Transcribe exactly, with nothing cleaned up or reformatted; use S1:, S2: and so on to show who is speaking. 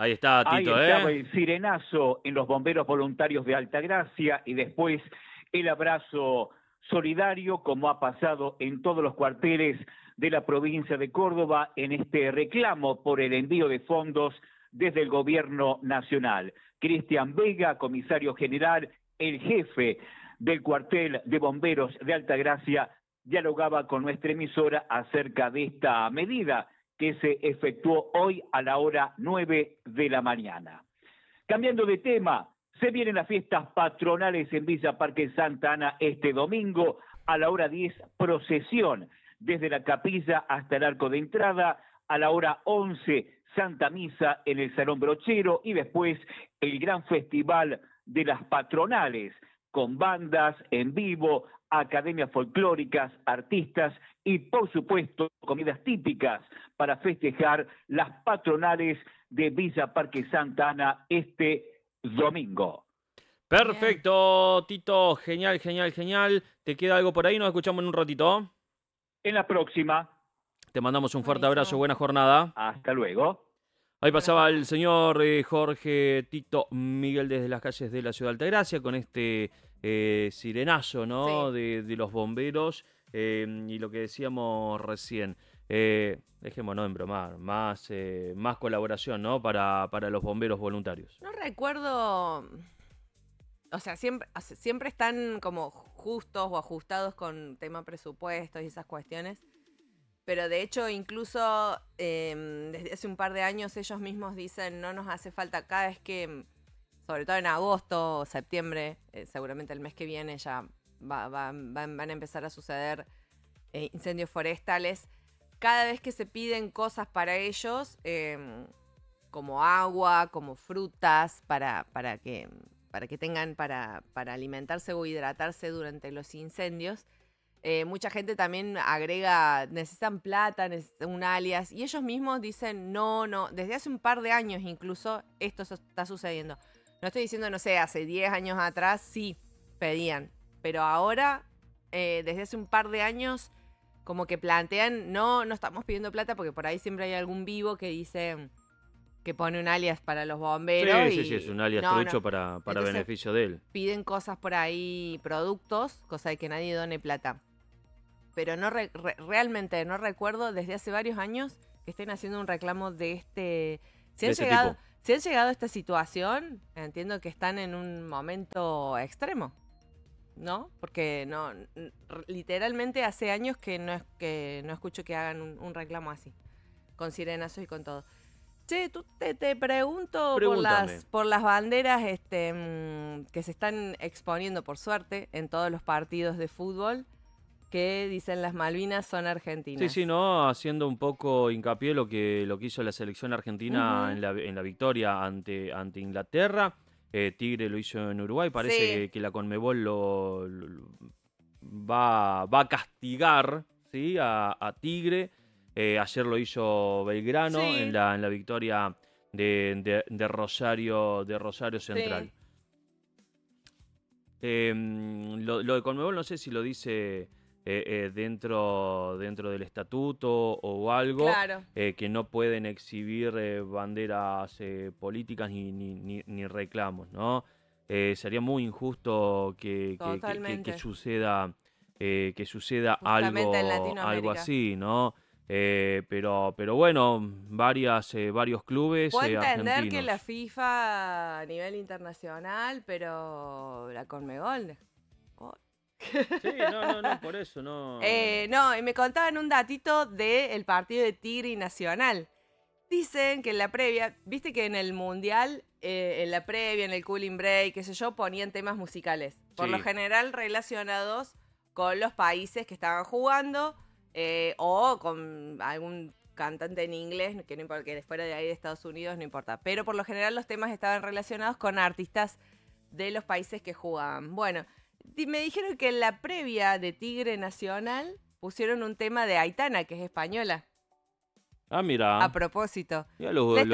S1: Ahí está,
S2: Ahí
S1: Tito,
S2: estaba
S1: ¿eh?
S2: el sirenazo en los bomberos voluntarios de Altagracia y después el abrazo solidario, como ha pasado en todos los cuarteles de la provincia de Córdoba en este reclamo por el envío de fondos desde el gobierno nacional. Cristian Vega, comisario general, el jefe del cuartel de bomberos de Altagracia, dialogaba con nuestra emisora acerca de esta medida que se efectuó hoy a la hora nueve de la mañana. Cambiando de tema, se vienen las fiestas patronales en Villa Parque Santa Ana este domingo a la hora diez, procesión desde la capilla hasta el arco de entrada, a la hora once, Santa Misa en el Salón Brochero y después el gran festival de las patronales con bandas en vivo, academias folclóricas, artistas y por supuesto comidas típicas para festejar las patronales de Villa Parque Santa Ana este domingo.
S1: Perfecto, Tito, genial, genial, genial. ¿Te queda algo por ahí? Nos escuchamos en un ratito.
S2: En la próxima.
S1: Te mandamos un fuerte
S3: Buenísimo.
S1: abrazo, buena jornada.
S2: Hasta luego.
S1: Ahí
S3: Buena
S1: pasaba
S3: jornada.
S1: el señor eh, Jorge Tito Miguel desde las calles de la ciudad de Altagracia con este eh, sirenazo, ¿no?
S3: Sí.
S1: de, de los bomberos eh, y lo que decíamos recién. Eh, dejémonos en bromar, más, eh, más colaboración, ¿no? Para, para los bomberos voluntarios.
S3: No recuerdo. O sea, siempre, siempre están como justos o ajustados con tema presupuestos y esas cuestiones. Pero de hecho, incluso eh, desde hace un par de años ellos mismos dicen no nos hace falta cada vez que, sobre todo en agosto o septiembre, eh, seguramente el mes que viene ya va, va, van, van a empezar a suceder eh, incendios forestales. Cada vez que se piden cosas para ellos, eh, como agua, como frutas, para, para, que, para que tengan para, para alimentarse o hidratarse durante los incendios, Eh, mucha gente también agrega, necesitan plata, necesitan un alias, y ellos mismos dicen, no, no, desde hace un par de años incluso esto está sucediendo. No estoy diciendo, no sé, hace diez años atrás sí pedían, pero ahora, eh, desde hace un par de años, como que plantean, no, no estamos pidiendo plata, porque por ahí siempre hay algún vivo que dice que pone un alias para los bomberos.
S1: Sí,
S3: y
S1: sí, sí, es un alias
S3: no,
S1: trucho
S3: no.
S1: para, para
S3: Entonces,
S1: beneficio de él.
S3: piden cosas por ahí, productos, cosa de que nadie done plata. Pero no re, re, realmente no recuerdo desde hace varios años que estén haciendo un reclamo de este... Si han, llegado,
S1: tipo.
S3: si han llegado a esta situación, entiendo que están en un momento extremo, ¿no? Porque no literalmente hace años que no, es, que no escucho que hagan un, un reclamo así, con sirenazos y con todo. Che, tú te, te pregunto por las, por las banderas este, mmm, que se están exponiendo, por suerte, en todos los partidos de fútbol, que dicen las Malvinas son argentinas.
S1: Sí, sí, ¿no? Haciendo un poco hincapié lo que, lo que hizo la selección argentina uh-huh. en, la, en la victoria ante, ante Inglaterra. Eh, Tigre lo hizo en Uruguay. Parece sí. que, que la Conmebol lo, lo, lo va, va a castigar, ¿sí? a, a Tigre. Eh, ayer lo hizo Belgrano sí. en, la, en la victoria de, de, de, Rosario, de Rosario Central. Sí. Eh, lo, lo de Conmebol no sé si lo dice... Eh, eh, dentro, dentro del estatuto o algo,
S3: claro.
S1: eh, que no pueden exhibir eh, banderas eh, políticas ni, ni, ni, ni reclamos, ¿no? Eh, sería muy injusto que, que, que, que, que suceda, eh, que suceda algo, algo así, ¿no? Eh, pero, pero bueno, varias, eh, varios clubes
S3: Puedo
S1: eh,
S3: entender
S1: argentinos.
S3: que la FIFA a nivel internacional, pero la Conmebol...
S1: Sí, no, no, no, por eso, no.
S3: Eh, no, y me contaban un datito del partido de Tigre y Nacional. Dicen que en la previa, viste que en el Mundial, eh, en la previa, en el cooling break, qué sé yo, ponían temas musicales. Por sí. lo general relacionados con los países que estaban jugando eh, o con algún cantante en inglés, que no importa, que fuera de ahí de Estados Unidos, no importa. Pero por lo general los temas estaban relacionados con artistas de los países que jugaban. Bueno, me dijeron que en la previa de Tigre Nacional pusieron un tema de Aitana, que es española.
S1: Ah, mira.
S3: A propósito.
S1: Ya lo, lo